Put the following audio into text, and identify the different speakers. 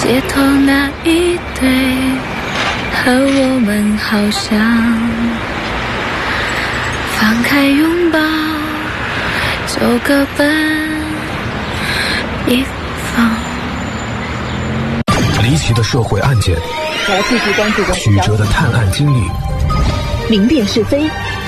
Speaker 1: 街头那一对和我们好像，放开拥抱就各奔一方。
Speaker 2: 离奇的社会案件，
Speaker 3: 我要继续关注
Speaker 2: 曲折的探案经历，
Speaker 3: 明辨是非，